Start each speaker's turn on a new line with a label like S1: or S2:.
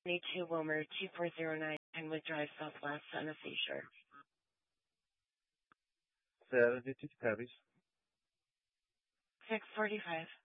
S1: 22 Wilmer 2409 Kenwood Drive Southwest, Santa Fe Shore.
S2: 72 copies.
S1: 645.